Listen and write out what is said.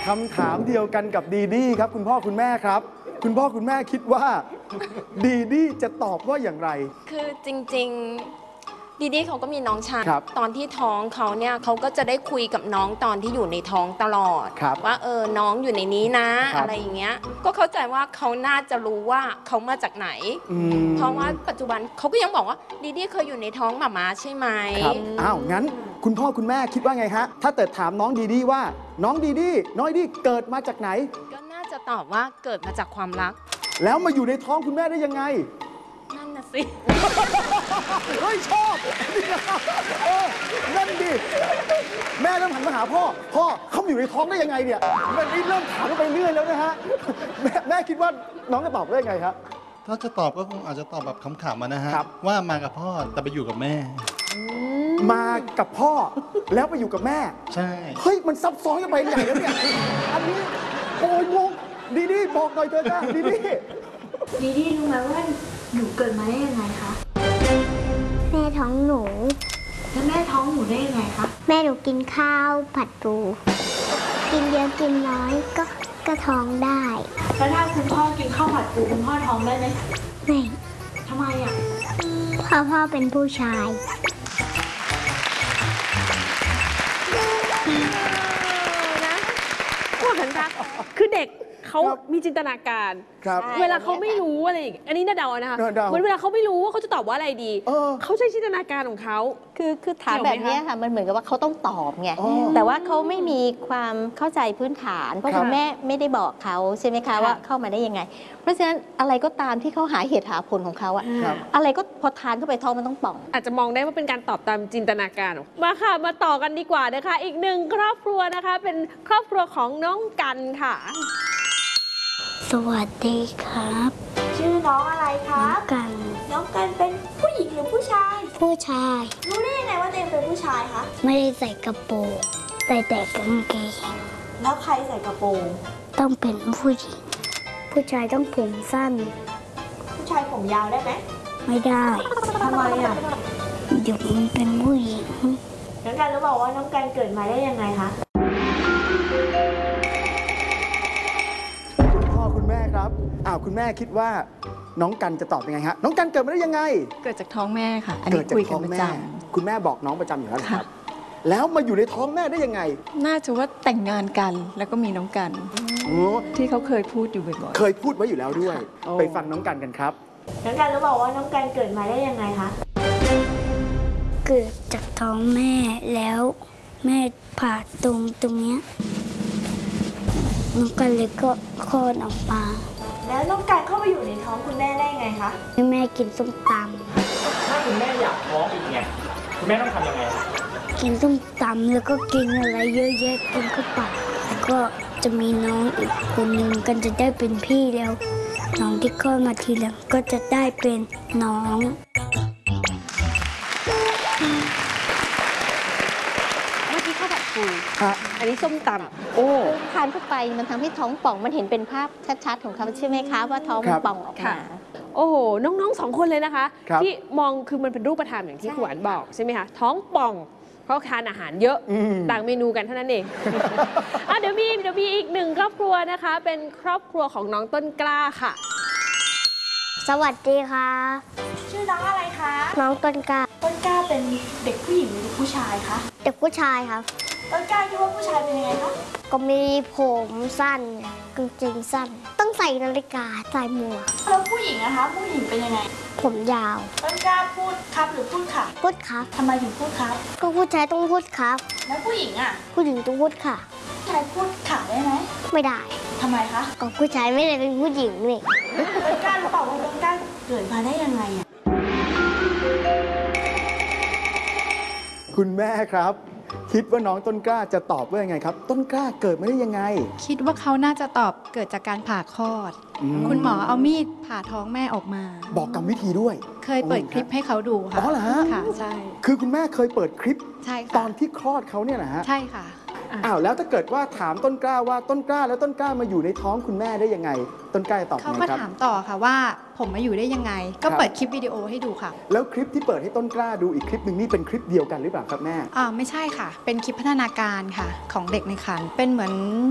คำถามเดียวกันกับดีดี้ครับคุณพ่อคุณแม่ครับ คุณพ่อคุณแม่คิดว่าดีดี้จะตอบว่าอย่างไรคือจริงๆดีดี้เขาก็มีน้องชาย ตอนที่ท้องเขาเนี่ยเขาก็จะได้คุยกับน้องตอนที่อยู่ในท้องตลอดว่าน้องอยู่ในนี้นะอะไรอย่างเงี้ยก็เข้าใจว่าเขาน่าจะรู้ว่าเขามาจากไหนเพราะว่าปัจจุบันเขาก็ยังบอกว่าดีดี้เคยอยู่ในท้องหม่าม้าใช่ไหมครับอ้าวงั้นคุณพ่อคุณแม่คิดว่าไงฮะถ้าเกิดถามน้องดีดี้ว่าน้องดีดี้เกิดมาจากไหนก็น่าจะตอบว่าเกิดมาจากความรักแล้วมาอยู่ในท้องคุณแม่ได้ยังไงนั่นน่ะสิเฮ้ยชอบนั่นดิแม่เริ่มหันมาหาพ่อเขาอยู่ในท้องได้ยังไงเนี่ยแม่เริ่มถามไปเรื่อยแล้วนะฮะแม่คิดว่าน้องจะตอบได้ยังไงครับถ้าจะตอบก็คงอาจจะตอบแบบขำๆนะฮะว่ามากับพ่อแต่ไปอยู่กับแม่มากับพ่อแล้วไปอยู่กับแม่ใช่เฮ้ยมันซับซ้อนกันไปใหญ่แล้วเนี่ยอันนี้โอ้ยงงดีบอกหน่อยเถอะจ้าดีรู้ไหมว่าหนูเกิดมาได้ยังไงคะแม่ท้องหนูแล้วแม่ท้องหนูได้ยังไงคะแม่หนูกินข้าวผัดปูกินเยอะกินน้อยก็ท้องได้แล้วถ้าคุณพ่อกินข้าวผัดปูคุณพ่อท้องได้ไหมไม่ทำไมอ่ะเพราะพ่อเป็นผู้ชายนะก็หันทักคือเด็กเขามีจินตนาการเวลาเขาไม่รู้อะไรอันนี้น่าเดานะคะเหมือนเวลาเขาไม่รู้ว่าเขาจะตอบว่าอะไรดีเขาใช้จินตนาการของเขาคือถามแบบนี้ค่ะมันเหมือนกับว่าเขาต้องตอบไงแต่ว่าเขาไม่มีความเข้าใจพื้นฐานเพราะคุณแม่ไม่ได้บอกเขาใช่ไหมคะว่าเข้ามาได้ยังไงเพราะฉะนั้นอะไรก็ตามที่เขาหาเหตุหาผลของเขาอะอะไรก็พอทานเข้าไปท้องมันต้องป่องอาจจะมองได้ว่าเป็นการตอบตามจินตนาการมาค่ะมาต่อกันดีกว่านะคะอีกหนึ่งครอบครัวนะคะเป็นครอบครัวของน้องกันค่ะสวัสดีครับชื่อน้องอะไรครับน้องกันเป็นผู้หญิงหรือผู้ชายผู้ชายรู้ได้ยังไงว่าตัวเองเป็นผู้ชายคะไม่ได้ใส่กระโปรงใส่แต่กางเกงแล้วใครใส่กระโปรงต้องเป็นผู้หญิงผู้ชายต้องผมสั้นผู้ชายผมยาวได้ไหมไม่ได้ทำไมอ่ะเดี๋ยวมันเป็นผู้หญิงน้องกันรู้บอกว่าน้องกันเกิดมาได้ยังไงคะคุณแม่ครับคุณแม่คิดว่าน้องกันจะตอบยังไงฮะน้องกันเกิดมาได้ยังไงเกิดจากท้องแม่ค่ะอันนี้คุยกันประจำคุณแม่บอกน้องประจำอยู่แล้วครับแล้วมาอยู่ในท้องแม่ได้ยังไงน่าจะว่าแต่งงานกันแล้วก็มีน้องกันที่เขาเคยพูดอยู่บ่อยๆเคยพูดไว้อยู่แล้วด้วยไปฟังน้องกันกันครับน้องกันรู้บอกว่าน้องกันเกิดมาได้ยังไงคะเกิดจากท้องแม่แล้วแม่ผ่าตรงเนี้ยน้องกันเลยก็คลอดออกมาแล้วน้องกันเข้าไปอยู่ในท้องคุณแม่ได้ไงคะแม่กินส้มตำถ้าคุณแม่อยากท้องอีกเนี่ยคุณแม่ต้องทำยังไงกินส้มตำแล้วก็กินอะไรเยอะแยะกินเข้าไปแล้วก็จะมีน้องอีกคนหนึ่งกันจะได้เป็นพี่แล้วน้องที่คลอดมาทีหลังก็จะได้เป็นน้องอันนี้ส้มตำทานเข้าไปมันทำให้ท้องป่องมันเห็นเป็นภาพชัดๆของเขาใช่ไหมคะว่าท้องป่องออกมาโอ้โหน้องๆ2 คนเลยนะคะที่มองคือมันเป็นรูปธรรมอย่างที่ครูอันบอกใช่ไหมคะท้องป่องเพราะทานอาหารเยอะต่างเมนูกันเท่านั้นเองเดี๋ยวมีอีกหนึ่งครอบครัวนะคะเป็นครอบครัวของน้องต้นกล้าค่ะสวัสดีค่ะชื่อน้องอะไรคะน้องต้นกล้าเป็นเด็กผู้หญิงหรือผู้ชายคะเด็กผู้ชายครับต้นกล้าคิดว่าผู้ชายเป็นยังไงคะก็มีผมสั้นกางเกงสั้นต้องใส่นาฬิกาใส่หมวกแล้วผู้หญิงนะคะผู้หญิงเป็นยังไงผมยาวต้นกล้าพูดครับหรือพูดค่ะพูดครับทำไมถึงพูดครับก็ผู้ชายต้องพูดครับแล้วผู้หญิงอ่ะผู้หญิงต้องพูดค่ะผู้ชายพูดค่ะได้ไหมไม่ได้ทำไมคะก็ผู้ชายไม่ได้เป็นผู้หญิงนี่ต้นกล้ารู้เปล่าว่าต้นกล้าเกิดมาได้ยังไงอ่ะคุณแม่ครับคิดว่าน้องต้นกล้าจะตอบว่ายังไงครับต้นกล้าเกิดมาได้ยังไงคิดว่าเขาน่าจะตอบเกิดจากการผ่าคลอดคุณหมอเอามีดผ่าท้องแม่ออกมาบอกกรรมวิธีด้วยเคยเปิดคลิปให้เขาดูค่ะอ๋อเหรอฮะค่ะใช่คือคุณแม่เคยเปิดคลิปใช่ตอนที่คลอดเขาเนี่ยนะฮะใช่ค่ะแล้วถ้าเกิดว่าถามต้นกล้าว่าต้นกล้าแล้วต้นกล้ามาอยู่ในท้องคุณแม่ได้ยังไงต้นกล้าตอบเขาก็ถามต่อค่ะว่าผมมาอยู่ได้ยังไงก็เปิดคลิปวิดีโอให้ดูค่ะแล้วคลิปที่เปิดให้ต้นกล้าดูอีกคลิปหนึ่งนี่เป็นคลิปเดียวกันหรือเปล่าครับแม่ไม่ใช่ค่ะเป็นคลิปพัฒนาการค่ะของเด็กในครรภ์เป็นเหมือน